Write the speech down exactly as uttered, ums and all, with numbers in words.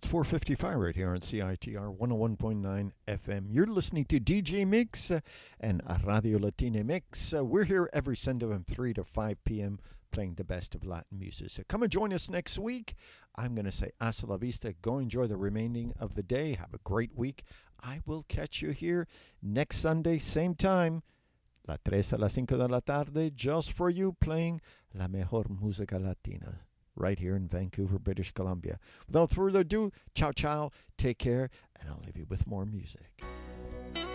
It's four fifty-five right here on C I T R one oh one point nine F M. You're listening to D J Mix uh, and Radio Latina Mix. Uh, we're here every Sunday from three to five p.m. playing the best of Latin music. So come and join us next week. I'm going to say hasta la vista. Go enjoy the remaining of the day. Have a great week. I will catch you here next Sunday, same time. La tres a las cinco de la tarde, just for you, playing la mejor música latina right here in Vancouver, British Columbia. Without further ado, ciao, ciao, take care, and I'll leave you with more music.